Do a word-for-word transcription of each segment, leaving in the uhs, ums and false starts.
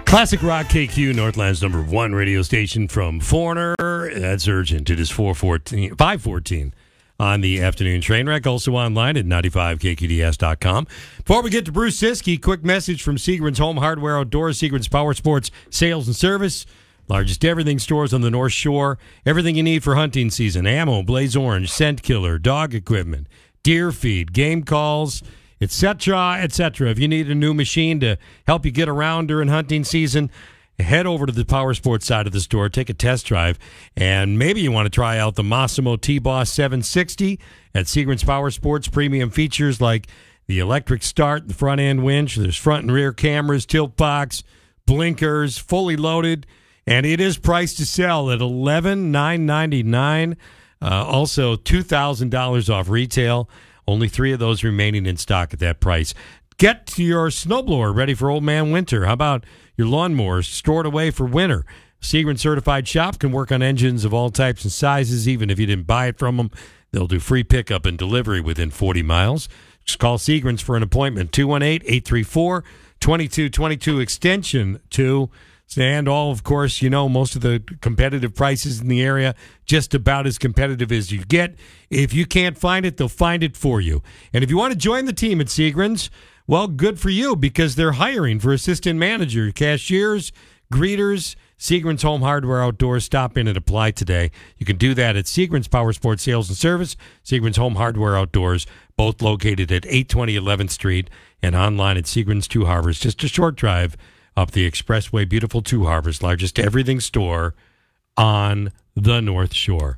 Classic Rock K Q, Northland's number one radio station from Foreigner. That's urgent. It is four fourteen, five fourteen on the afternoon train wreck. Also online at ninety-five K Q D S dot com. Before we get to Bruce Siskey, quick message from Seagram's Home Hardware Outdoors, Seagram's Power Sports Sales and Service. Largest everything stores on the North Shore. Everything you need for hunting season. Ammo, Blaze Orange, scent killer, dog equipment, deer feed, game calls, et cetera, et cetera. If you need a new machine to help you get around during hunting season, head over to the Power Sports side of the store, take a test drive, and maybe you want to try out the Massimo T-Boss seven sixty at Seagram's Power Sports. Premium features like the electric start, the front-end winch, there's front and rear cameras, tilt box, blinkers, fully loaded, and it is priced to sell at eleven thousand nine hundred ninety-nine dollars. Uh, also, two thousand dollars off retail. Only three of those remaining in stock at that price. Get your snowblower ready for old man winter. How about your lawnmowers stored away for winter? Seagram's certified shop can work on engines of all types and sizes, even if you didn't buy it from them. They'll do free pickup and delivery within forty miles. Just call Seagram's for an appointment, two one eight, eight three four, two two two two, extension two. And all, of course, you know, most of the competitive prices in the area, just about as competitive as you get. If you can't find it, they'll find it for you. And if you want to join the team at Seagram's, well, good for you, because they're hiring for assistant manager, cashiers, greeters. Seagram's Home Hardware Outdoors. Stop in and apply today. You can do that at Seagram's Power Sports Sales and Service, Seagram's Home Hardware Outdoors, both located at eight twenty eleventh Street, and online at Seagram's Two Harbors, just a short drive up the expressway. Beautiful Two Harbors, largest everything store on the North Shore.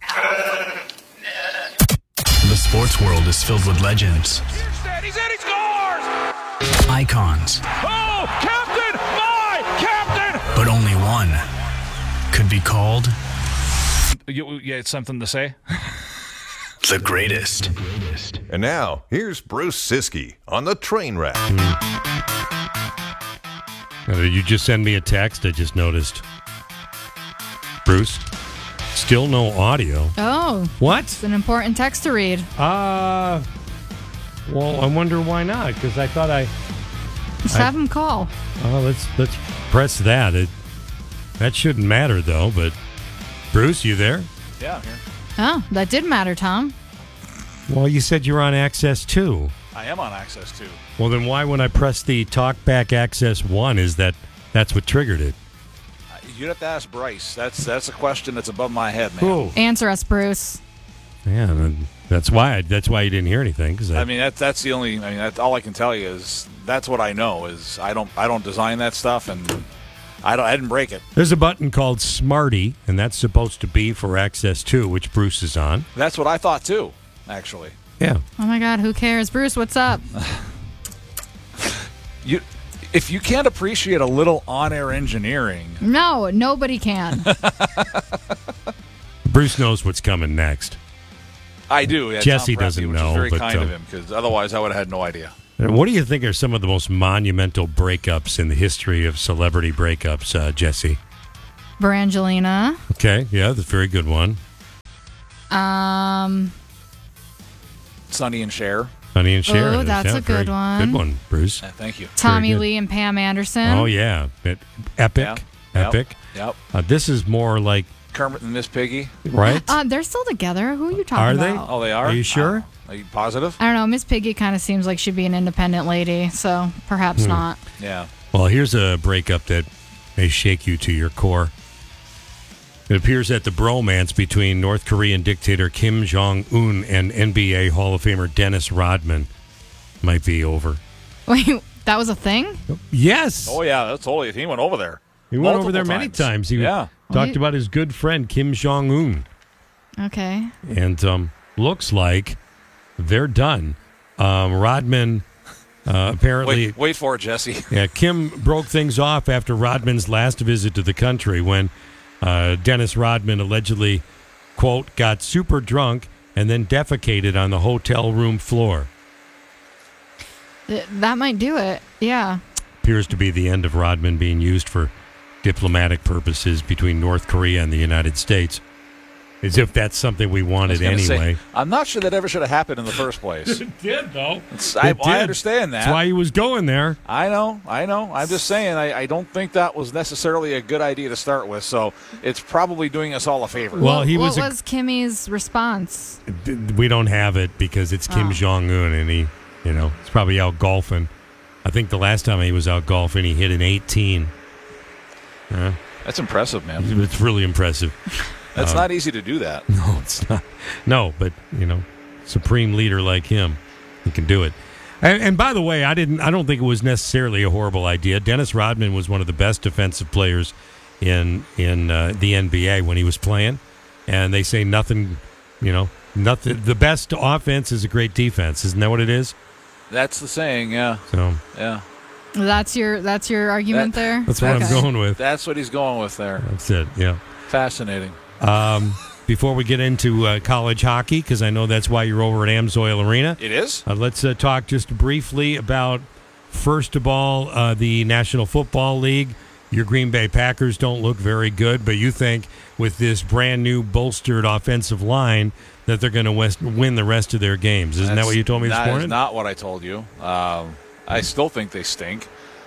The sports world is filled with legends. He's in, he scores! Icons. Oh, Captain! My Captain! But only one could be called You, you had something to say? the greatest. And now, here's Bruce Siskey on the train wreck. Uh, you just send me a text, I just noticed. Bruce, still no audio. Oh. What? It's an important text to read. Uh, well, I wonder why not, because I thought I... Just I, have him call. Oh, let's let's press that. It, that shouldn't matter, though, but... Bruce, you there? Yeah, I'm here. Oh, that did matter, Tom. Well, you said you were on Access two. I am on Access two. Well, then why, when I press the Talkback Access one, is that that's what triggered it? Uh, you'd have to ask Bryce. That's that's a question that's above my head, man. Oh. Answer us, Bruce. Yeah, then that's why I, that's why you didn't hear anything. Cause I, I mean, that, that's the only. I mean, that's all I can tell you is that's what I know. Is I don't I don't design that stuff, and I don't I didn't break it. There's a button called Smarty, and that's supposed to be for Access two, which Bruce is on. That's what I thought too, actually. Yeah. Oh, my God, who cares? Bruce, what's up? You, if you can't appreciate a little on-air engineering, No, nobody can. Bruce knows what's coming next. I do. Yeah, Jesse Tom Pressey, doesn't which know, is very but, kind um, of him, because otherwise I would have had no idea. And what do you think are some of the most monumental breakups in the history of celebrity breakups, uh, Jesse? Brangelina. Okay, yeah, that's a very good one. Um, Sonny and Cher. Sonny and Cher. Oh, that's yeah, a good very one. Good one, Bruce. Yeah, thank you. Tommy good. Lee and Pam Anderson. Oh, yeah. It, epic. Yeah. Epic. Yep. Uh, this is more like, Kermit and Miss Piggy. right? Uh, they're still together. Who are you talking Are they? about? Oh, they are? Are you sure? Uh, are you positive? I don't know. Miss Piggy kind of seems like she'd be an independent lady, so Hmm. perhaps not. Yeah. Well, here's a breakup that may shake you to your core. It appears that the bromance between North Korean dictator Kim Jong-un and N B A Hall of Famer Dennis Rodman might be over. Wait, that was a thing? Yes. Oh, yeah, that's totally. He went over there. He went Multiple over there many times. times. He Yeah. talked Wait. about his good friend Kim Jong-un. Okay. And um, looks like they're done. Um, Rodman uh, apparently... Wait, wait for it, Jesse. Yeah, Kim broke things off after Rodman's last visit to the country when uh, Dennis Rodman allegedly, quote, got super drunk and then defecated on the hotel room floor. Th- that might do it. Yeah. Appears to be the end of Rodman being used for diplomatic purposes between North Korea and the United States. As if that's something we I was wanted gonna say, anyway. I'm not sure that ever should have happened in the first place. It did, though. It's- I, It I did. understand that. That's why he was going there. I know, I know. I'm just saying, I, I don't think that was necessarily a good idea to start with. So it's probably doing us all a favor. Well, what he what was a- was Kimmy's response? We don't have it because it's Kim Oh. Jong Un, and he, you know, he's probably out golfing. I think the last time he was out golfing, he hit an eighteen. Yeah, That's impressive, man. it's really impressive. That's Um, not easy to do that. No, it's not. No, but you know, supreme leader like him, he can do it. And, and by the way, I didn't. I don't think it was necessarily a horrible idea. Dennis Rodman was one of the best defensive players in in uh, the N B A when he was playing, and they say nothing. You know, nothing. The best offense is a great defense. Isn't that what it is? That's the saying, yeah. So Yeah. That's your that's your argument That- there. that's what Okay. I'm going with. That's what he's going with there. That's it. Yeah. Fascinating. Um, before we get into uh, college hockey, because I know that's why you're over at Amsoil Arena. It is? Uh, let's uh, talk just briefly about, first of all, uh, the National Football League. Your Green Bay Packers don't look very good, but you think with this brand new bolstered offensive line that they're going to win the rest of their games. Isn't that That's what you told me this not, morning? That's not what I told you. Um, I still think they stink.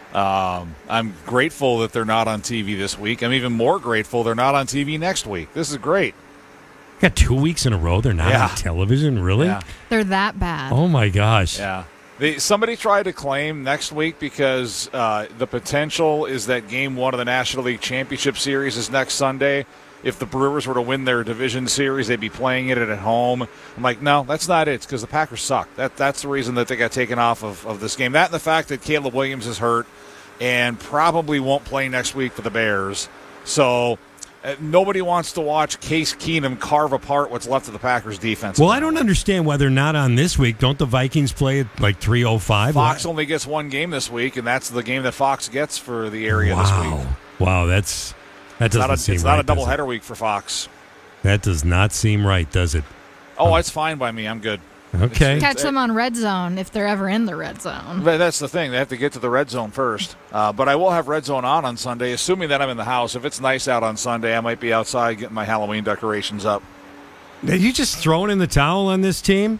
Um, I'm grateful that they're not on T V this week. I'm even more grateful they're not on T V next week. This is great. Got two weeks in a row. They're not Yeah. on television, really? Yeah. They're that bad. Oh, my gosh. Yeah. They, somebody tried to claim next week because uh, the potential is that game one of the National League Championship Series is next Sunday. If the Brewers were to win their division series, they'd be playing it at home. I'm like, no, that's not it. It's because the Packers suck. That, that's the reason that they got taken off of, of this game. That and the fact that Caleb Williams is hurt and probably won't play next week for the Bears. So uh, nobody wants to watch Case Keenum carve apart what's left of the Packers defense. Well, I don't understand why they're not on this week. Don't the Vikings play at like three oh five? Fox only gets one game this week, and that's the game that Fox gets for the area this week. Wow. Wow, that's that It's doesn't not a, seem it's right. not a does it? doubleheader week for Fox. That does not seem right, does it? Oh, it's fine by me. I'm good. Okay. Catch them on red zone if they're ever in the red zone. But that's the thing. They have to get to the red zone first. Uh, but I will have red zone on on Sunday, assuming that I'm in the house. If it's nice out on Sunday, I might be outside getting my Halloween decorations up. Are you just throwing in the towel on this team?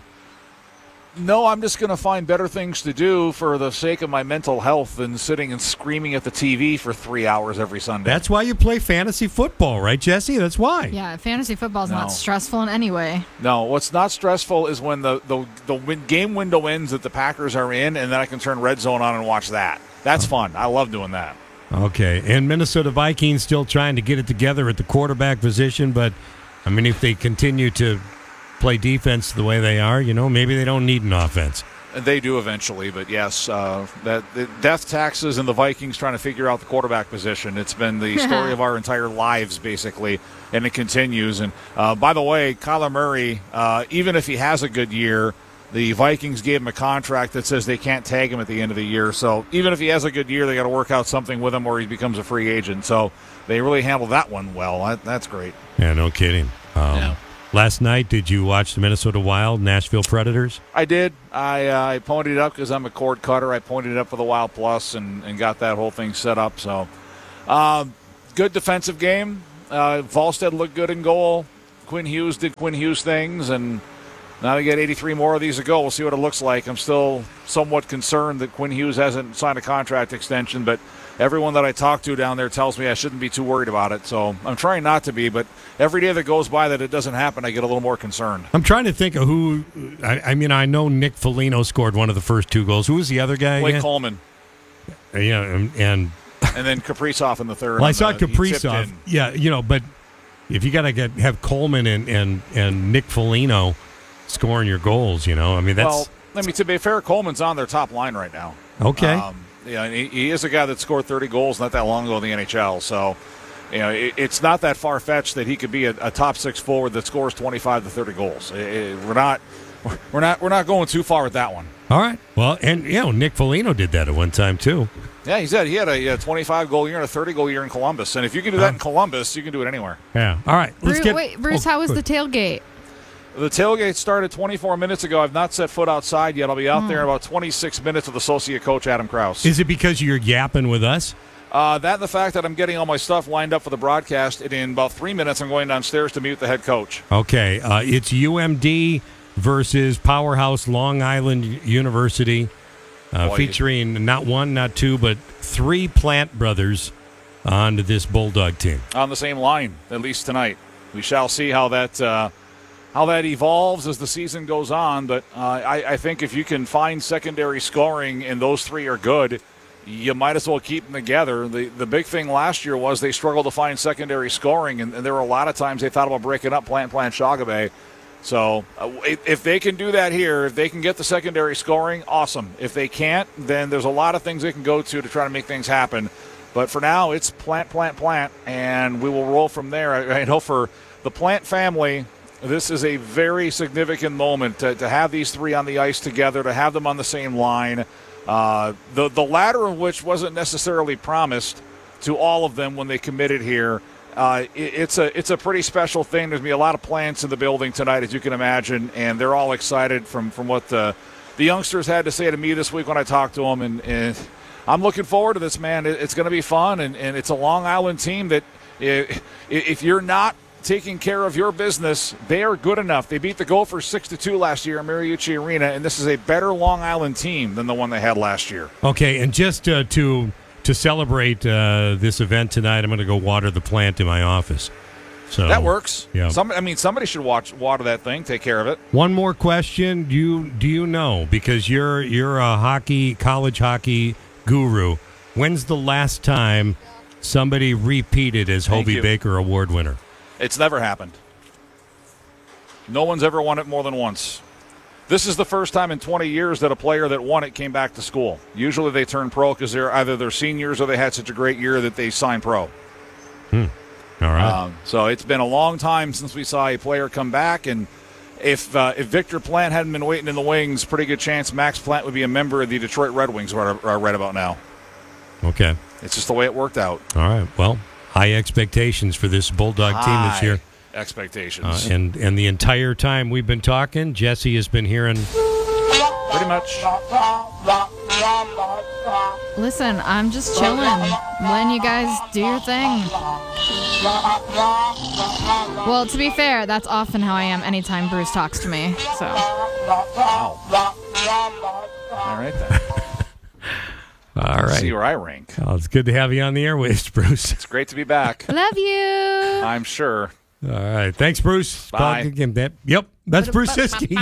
No, I'm just going to find better things to do for the sake of my mental health than sitting and screaming at the T V for three hours every Sunday. That's why you play fantasy football, right, Jesse? That's why. Yeah, fantasy football's No. not stressful in any way. No, what's not stressful is when the, the, the win- game window ends that the Packers are in, and then I can turn red zone on and watch that. That's fun. I love doing that. Okay. And Minnesota Vikings still trying to get it together at the quarterback position, but, I mean, if they continue to play defense the way they are, you know, maybe they don't need an offense. They do eventually, but yes, uh, that the death taxes and the Vikings trying to figure out the quarterback position. It's been the story of our entire lives, basically, and it continues. And uh, by the way, Kyler Murray, uh, even if he has a good year, the Vikings gave him a contract that says they can't tag him at the end of the year. So even if he has a good year, they got to work out something with him, or he becomes a free agent. So they really handled that one well. That, that's great. Yeah, no kidding. Um, Yeah. Last night, did you watch the Minnesota Wild, Nashville Predators? I did. I uh, I ponied it up because I'm a cord cutter. I ponied it up for the Wild Plus and, and got that whole thing set up. So, um, good defensive game. Uh, Volstead looked good in goal. Quinn Hughes did Quinn Hughes things, and now they get eighty-three more of these to go. We'll see what it looks like. I'm still somewhat concerned that Quinn Hughes hasn't signed a contract extension, but everyone that I talk to down there tells me I shouldn't be too worried about it. So I'm trying not to be, but every day that goes by that it doesn't happen, I get a little more concerned. I'm trying to think of who. I, I mean, I know Nick Foligno scored one of the first two goals. Who was the other guy? Blake again? Coleman. Uh, Yeah, and, and And then Kaprizov in the third. well, I on saw the- he tipped Kaprizov. in. Yeah, you know, but if you got to get have Coleman and, and, and Nick Foligno scoring your goals, you know, I mean that's Well, let me to be fair, Coleman's on their top line right now. okay. Um, yeah, and he, he is a guy that scored thirty goals not that long ago in the N H L. So, you know, it, it's not that far fetched that he could be a, a top six forward that scores twenty-five to thirty goals. It- it- we're not, we're not, we're not going too far with that one. All right. Well, and you know, Nick Foligno did that at one time too. Yeah, he said he had a, a twenty-five goal year and a thirty goal year in Columbus. And if you can do that in Columbus, you can do it anywhere. Yeah. All right. Let's Bruce, get. wait, Bruce, oh, how was good. the tailgate? The tailgate started twenty-four minutes ago. I've not set foot outside yet. I'll be out there in about twenty-six minutes with associate coach Adam Krause. Is it because you're yapping with us? Uh, that and the fact that I'm getting all my stuff lined up for the broadcast, and in about three minutes I'm going downstairs to meet with the head coach. Okay, uh, it's U M D versus Powerhouse Long Island University, uh, Boy. featuring not one, not two, but three Plant brothers onto this Bulldog team. On the same line, at least tonight. We shall see how that uh, how that evolves as the season goes on, but uh, I, I think if you can find secondary scoring and those three are good, you might as well keep them together. The the big thing last year was they struggled to find secondary scoring, and, and there were a lot of times they thought about breaking up Plant Plant Shagabe. So uh, if they can do that here, if they can get the secondary scoring, awesome. If they can't, then there's a lot of things they can go to to try to make things happen. But for now, it's Plant, Plant, Plant, and we will roll from there. I, I know for the Plant family, this is a very significant moment to, to have these three on the ice together, to have them on the same line. Uh, the, the latter of which wasn't necessarily promised to all of them when they committed here. Uh, it, it's a it's a pretty special thing. There's going to be a lot of plants in the building tonight, as you can imagine, and they're all excited from, from what the, the youngsters had to say to me this week when I talked to them. And, and I'm looking forward to this, man. It, it's going to be fun, and, and it's a Long Island team that if, if you're not taking care of your business, they are good enough. They beat the Gophers six to two last year at Mariucci Arena, and this is a better Long Island team than the one they had last year. Okay, and just uh, to to celebrate uh, this event tonight, I'm going to go water the plant in my office. So that works. Yeah. Some, I mean, somebody should watch water that thing, take care of it. One more question: Do you do you know, because you're you're a hockey college hockey guru? When's the last time somebody repeated as Thank Hobie you. Baker Award winner? It's never happened. No one's ever won it more than once. This is the first time in twenty years that a player that won it came back to school. Usually they turn pro because they're either they're seniors or they had such a great year that they signed pro. Hmm. All right. Um, so it's been a long time since we saw a player come back, and if uh, if Victor Plant hadn't been waiting in the wings, pretty good chance Max Plant would be a member of the Detroit Red Wings, what I read about now. Okay. It's just the way it worked out. All right. Well, high expectations for this Bulldog team this year. Expectations. Uh, and and the entire time we've been talking, Jesse has been hearing. Pretty much. Listen, I'm just chilling, letting you guys do your thing. Well, to be fair, that's often how I am anytime Bruce talks to me. So. Wow. All right then. All right. See where I rank. Oh, it's good to have you on the airwaves, Bruce. It's great to be back. Love you. I'm sure. All right. Thanks, Bruce. Bye. Again, that, yep, that's Bruce Siskey.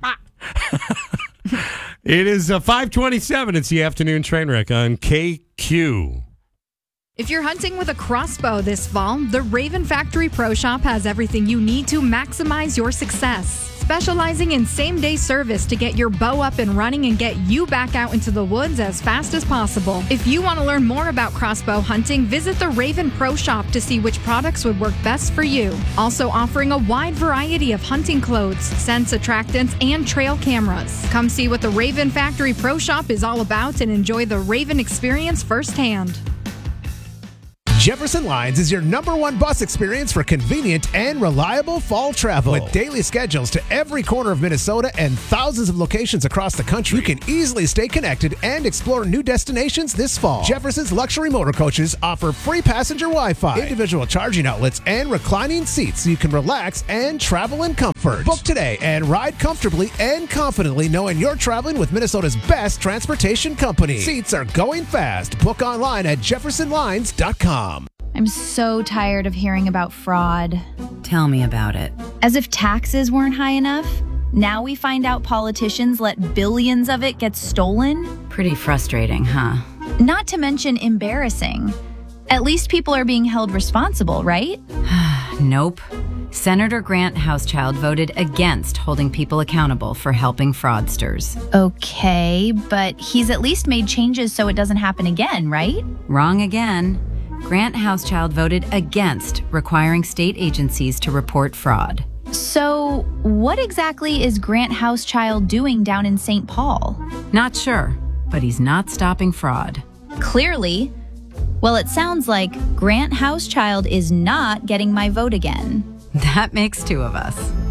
It is uh, five twenty-seven. It's the afternoon train wreck on K Q. If you're hunting with a crossbow this fall, the Raven Factory Pro Shop has everything you need to maximize your success. Specializing in same-day service to get your bow up and running and get you back out into the woods as fast as possible. If you want to learn more about crossbow hunting, visit the Raven Pro Shop to see which products would work best for you. Also offering a wide variety of hunting clothes, scents, attractants, and trail cameras. Come see what the Raven Factory Pro Shop is all about and enjoy the Raven experience firsthand. Jefferson Lines is your number one bus experience for convenient and reliable fall travel. With daily schedules to every corner of Minnesota and thousands of locations across the country, you can easily stay connected and explore new destinations this fall. Jefferson's luxury motor coaches offer free passenger Wi-Fi, individual charging outlets, and reclining seats so you can relax and travel in comfort. Book today and ride comfortably and confidently knowing you're traveling with Minnesota's best transportation company. Seats are going fast. Book online at jefferson lines dot com. I'm so tired of hearing about fraud. Tell me about it. As if taxes weren't high enough, now we find out politicians let billions of it get stolen. Pretty frustrating, huh? Not to mention embarrassing. At least people are being held responsible, right? Nope. Senator Grant Housechild voted against holding people accountable for helping fraudsters. Okay, but he's at least made changes so it doesn't happen again, right? Wrong again. Grant Housechild voted against requiring state agencies to report fraud. So, what exactly is Grant Housechild doing down in Saint Paul? Not sure, but he's not stopping fraud. Clearly. Well, it sounds like Grant Housechild is not getting my vote again. That makes two of us.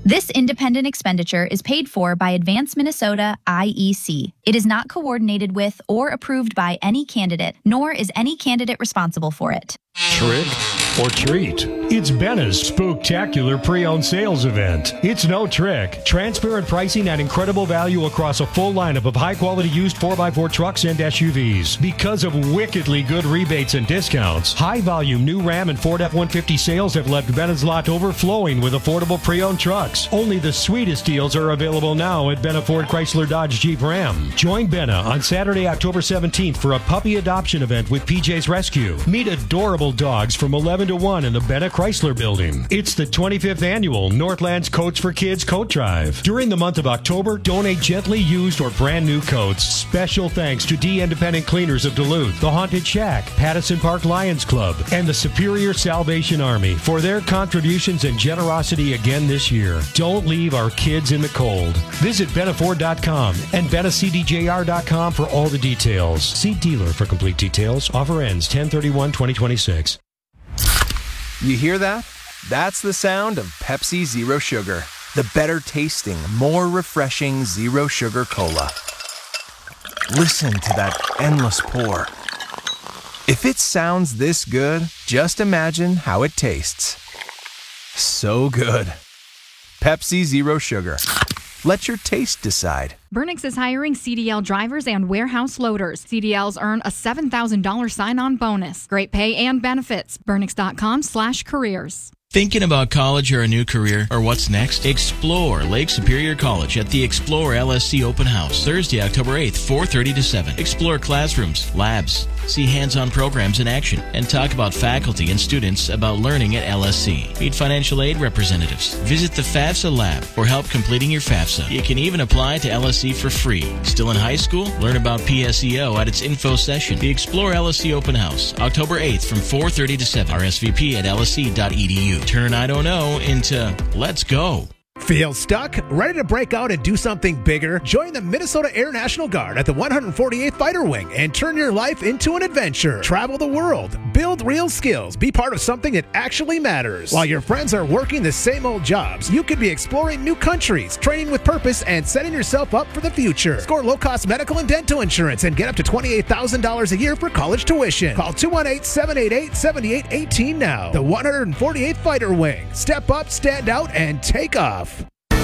This independent expenditure is paid for by Advance Minnesota I E C. It is not coordinated with or approved by any candidate, nor is any candidate responsible for it. Trick or treat? It's Bena's Spooktacular Pre-Owned Sales Event. It's no trick. Transparent pricing at incredible value across a full lineup of high-quality used four by four trucks and S U Vs. Because of wickedly good rebates and discounts, high-volume new Ram and Ford F one fifty sales have left Bena's lot overflowing with affordable pre-owned trucks. Only the sweetest deals are available now at Bena Ford Chrysler Dodge Jeep Ram. Join Bena on Saturday, October seventeenth for a puppy adoption event with P J's Rescue. Meet adorable dogs from eleven to one in the Bena Chrysler Building. It's the twenty-fifth annual Northlands Coats for Kids Coat Drive. During the month of October, donate gently used or brand new coats. Special thanks to D Independent Cleaners of Duluth, the Haunted Shack, Pattison Park Lions Club, and the Superior Salvation Army for their contributions and generosity again this year. Don't leave our kids in the cold. Visit Bena Ford dot com and Bena C D J R dot com for all the details. See dealer for complete details. Offer ends ten thirty-one twenty twenty-six. You hear that? That's the sound of Pepsi Zero Sugar. The better tasting, more refreshing Zero Sugar Cola. Listen to that endless pour. If it sounds this good, just imagine how it tastes. So good. Pepsi Zero Sugar. Let your taste decide. Burnix is hiring C D L drivers and warehouse loaders. C D Ls earn a seven thousand dollars sign-on bonus. Great pay and benefits. Burnix.com slash careers. Thinking about college or a new career or what's next? Explore Lake Superior College at the Explore L S C Open House, Thursday, October eighth, four thirty to seven. Explore classrooms, labs, see hands-on programs in action, and talk about faculty and students about learning at L S C. Meet financial aid representatives. Visit the FAFSA lab for help completing your FAFSA. You can even apply to L S C for free. Still in high school? Learn about P S E O at its info session. The Explore L S C Open House, October eighth from four thirty to seven. R S V P at L S C dot E D U. Turn I don't know into let's go. Feel stuck? Ready to break out and do something bigger? Join the Minnesota Air National Guard at the one hundred forty-eighth Fighter Wing and turn your life into an adventure. Travel the world, build real skills, be part of something that actually matters. While your friends are working the same old jobs, you could be exploring new countries, training with purpose, and setting yourself up for the future. Score low-cost medical and dental insurance and get up to twenty-eight thousand dollars a year for college tuition. Call two one eight, seven eight eight, seven eight one eight now. The one hundred forty-eighth Fighter Wing. Step up, stand out, and take off.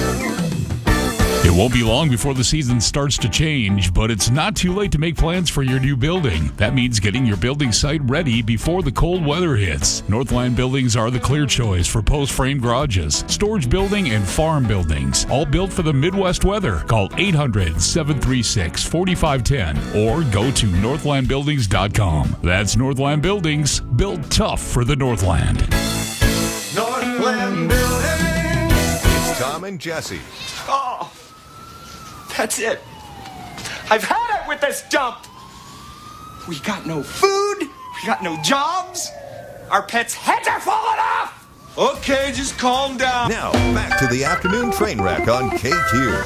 It won't be long before the season starts to change, but it's not too late to make plans for your new building. That means getting your building site ready before the cold weather hits. Northland Buildings are the clear choice for post-frame garages, storage building, and farm buildings, all built for the Midwest weather. Call eight hundred, seven three six, four five one zero or go to northland buildings dot com. That's Northland Buildings, built tough for the Northland. Northland Buildings. It's Tom and Jesse. Oh, that's it. I've had it with this dump. We got no food. We got no jobs. Our pets' heads are falling off. Okay, just calm down. Now, back to the afternoon train wreck on K Q.